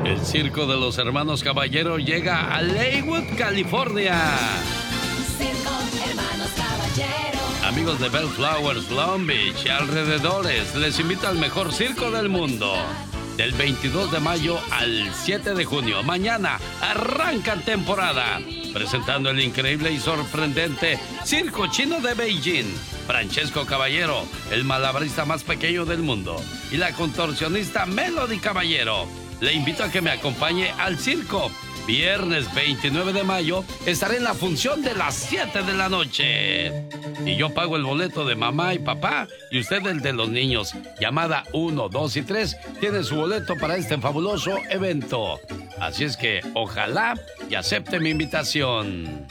El circo de los hermanos Caballero llega a Leywood, California. Circo, hermanos Caballero. Amigos de Bellflowers, Long Beach y alrededores, les invito al mejor circo del mundo. Del 22 de mayo al 7 de junio. Mañana arranca temporada. Presentando el increíble y sorprendente Circo Chino de Beijing. Francesco Caballero, el malabarista más pequeño del mundo. Y la contorsionista Melody Caballero. Le invito a que me acompañe al circo. Viernes 29 de mayo estaré en la función de las 7 de la noche. Y yo pago el boleto de mamá y papá y usted el de los niños. Llamada 1, 2 y 3 tiene su boleto para este fabuloso evento. Así es que ojalá y acepte mi invitación.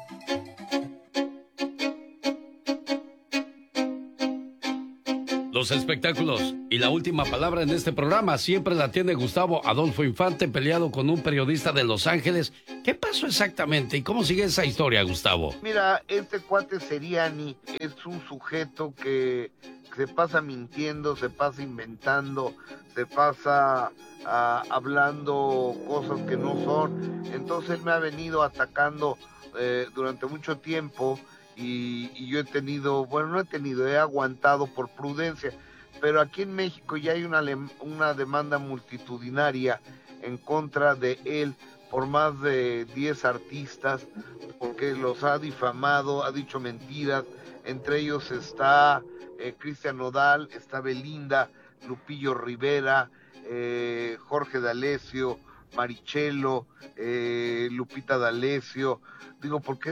Los espectáculos y la última palabra en este programa siempre la tiene Gustavo Adolfo Infante, peleado con un periodista de Los Ángeles. ¿Qué pasó exactamente y cómo sigue esa historia, Gustavo? Mira, este cuate Seriani es un sujeto que se pasa mintiendo, se pasa inventando, se pasa hablando cosas que no son. Entonces él me ha venido atacando durante mucho tiempo. Y yo he aguantado por prudencia, pero aquí en México ya hay una demanda multitudinaria en contra de él por más de 10 artistas, porque los ha difamado, ha dicho mentiras, entre ellos está Cristian Nodal, está Belinda, Lupillo Rivera, Jorge D'Alessio, Marichelo, Lupita D'Alessio. Digo, porque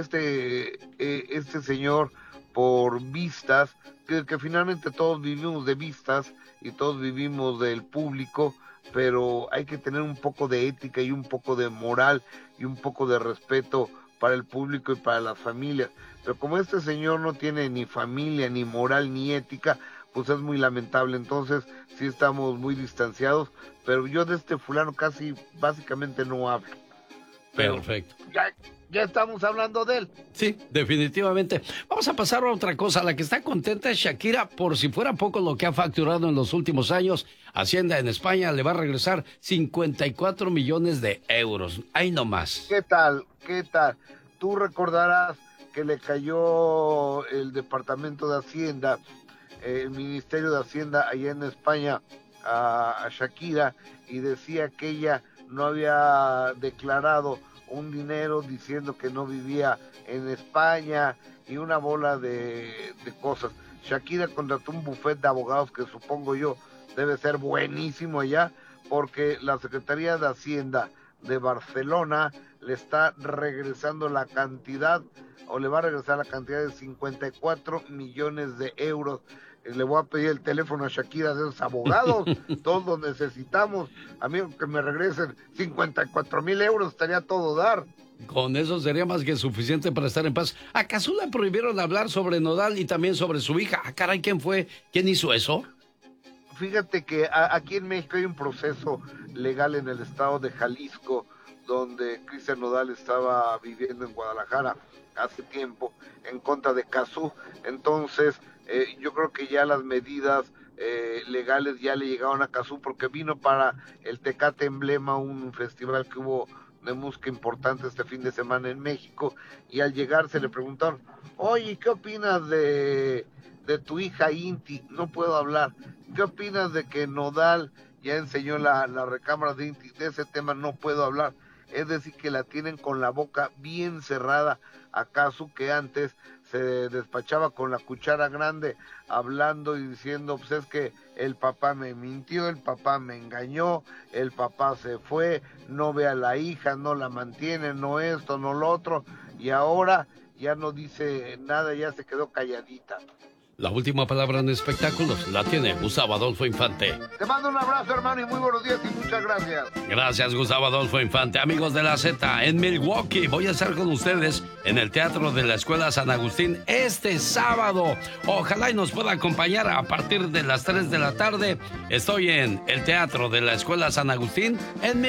este señor, por vistas, que finalmente todos vivimos de vistas y todos vivimos del público, pero hay que tener un poco de ética y un poco de moral y un poco de respeto para el público y para las familias. Pero como este señor no tiene ni familia, ni moral, ni ética, pues es muy lamentable. Entonces sí estamos muy distanciados, pero yo de este fulano casi básicamente no hablo. Pero perfecto. Ya estamos hablando de él. Sí, definitivamente. Vamos a pasar a otra cosa. La que está contenta es Shakira. Por si fuera poco lo que ha facturado en los últimos años, Hacienda en España le va a regresar 54 millones de euros. Ahí nomás. ¿Qué tal? Tú recordarás que le cayó el Departamento de Hacienda, el Ministerio de Hacienda allá en España a Shakira, y decía que ella no había declarado un dinero, diciendo que no vivía en España y una bola de cosas. Shakira contrató un bufete de abogados que supongo yo debe ser buenísimo allá, porque la Secretaría de Hacienda de Barcelona le está regresando la cantidad, o le va a regresar la cantidad de 54 millones de euros. Le voy a pedir el teléfono a Shakira de esos abogados, todos los necesitamos. Amigo, que me regresen 54,000 euros, estaría todo dar. Con eso sería más que suficiente para estar en paz. ¿Acaso le prohibieron hablar sobre Nodal y también sobre su hija? Ah, caray, ¿quién fue? ¿Quién hizo eso? Fíjate que aquí en México hay un proceso legal en el estado de Jalisco, donde Cristian Nodal estaba viviendo en Guadalajara hace tiempo, en contra de Cazzu. Entonces, yo creo que ya las medidas legales ya le llegaron a Cazzu, porque vino para el Tecate Emblema, un festival que hubo de música importante este fin de semana en México, y al llegar se le preguntaron: oye, ¿qué opinas de tu hija Inti? No puedo hablar. ¿Qué opinas de que Nodal ya enseñó la recámara de Inti? De ese tema no puedo hablar. Es decir, que la tienen con la boca bien cerrada. ¿Acaso que antes se despachaba con la cuchara grande, hablando y diciendo, pues es que el papá me mintió, el papá me engañó, el papá se fue, no ve a la hija, no la mantiene, no esto, no lo otro, y ahora ya no dice nada, ya se quedó calladita? La última palabra en espectáculos la tiene Gustavo Adolfo Infante. Te mando un abrazo, hermano, y muy buenos días y muchas gracias. Gracias, Gustavo Adolfo Infante. Amigos de la Z, en Milwaukee voy a estar con ustedes en el Teatro de la Escuela San Agustín este sábado. Ojalá y nos pueda acompañar a partir de las 3 de la tarde. Estoy en el Teatro de la Escuela San Agustín en